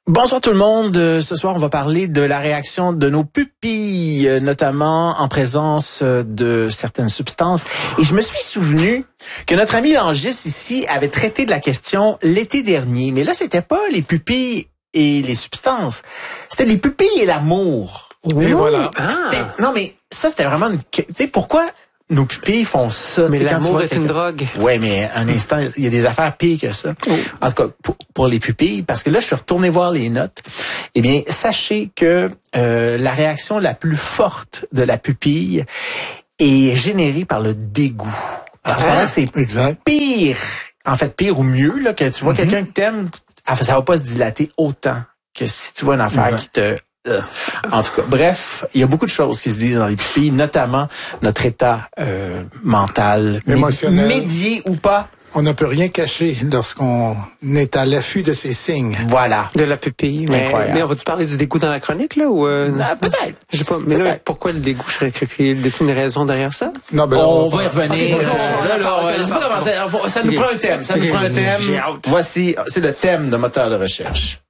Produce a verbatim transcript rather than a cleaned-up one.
Bonsoir tout le monde. Ce soir, on va parler de la réaction de nos pupilles, notamment en présence de certaines substances. Et je me suis souvenu que notre ami Langis ici avait traité de la question l'été dernier. Mais là, c'était pas les pupilles et les substances. C'était les pupilles et l'amour. Et oui. Voilà. Ah. Non, mais ça, c'était vraiment une... Tu sais, pourquoi... Nos pupilles font ça. Mais l'amour est une drogue. Ouais, mais un instant, il y a des affaires pires que ça. Oh. En tout cas, pour, pour les pupilles, parce que là, je suis retourné voir les notes. Eh bien, sachez que euh, la réaction la plus forte de la pupille est générée par le dégoût. Alors, ah, ça a l'air que c'est exact. pire, en fait, pire ou mieux, là, que tu vois mm-hmm. quelqu'un que t'aimes, ça va pas se dilater autant que si tu vois une affaire exact. qui te... Euh, en tout cas, bref, il y a beaucoup de choses qui se disent dans les pupilles, notamment notre état euh, mental, émotionnel, médié ou pas. On ne peut rien cacher lorsqu'on est à l'affût de ces signes. Voilà. De la pupille. Mais, mais on va-tu parler du dégoût dans la chronique, là, ou euh, non, peut-être. Je sais pas. Mais là, pourquoi le dégoût? Je serais cru qu'il y a une raison derrière ça? Non, ben, on, on va y revenir. Là, là, ça nous prend un thème. Ça nous prend un thème. Voici, c'est le thème de moteur de recherche.